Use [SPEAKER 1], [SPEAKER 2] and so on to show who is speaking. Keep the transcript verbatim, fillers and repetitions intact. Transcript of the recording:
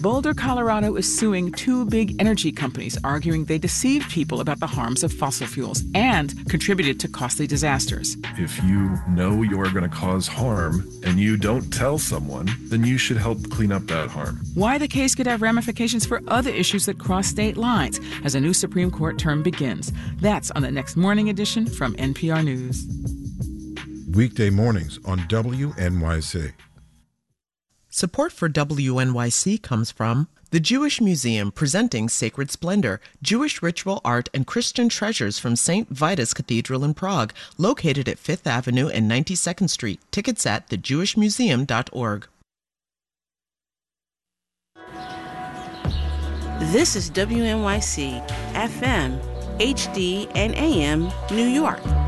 [SPEAKER 1] Boulder, Colorado is suing two big energy companies, arguing they deceived people about the harms of fossil fuels and contributed to costly disasters.
[SPEAKER 2] If you know you're going to cause harm and you don't tell someone, then you should help clean up that harm.
[SPEAKER 1] Why the case could have ramifications for other issues that cross state lines as a new Supreme Court term begins. That's on the next Morning Edition from N P R News.
[SPEAKER 3] Weekday mornings on W N Y C.
[SPEAKER 4] Support for W N Y C comes from the Jewish Museum, presenting Sacred Splendor, Jewish ritual art and Christian treasures from Saint Vitus Cathedral in Prague, located at Fifth Avenue and ninety-second Street. Tickets at the jewish museum dot org.
[SPEAKER 5] This is W N Y C, F M, H D, and A M, New York.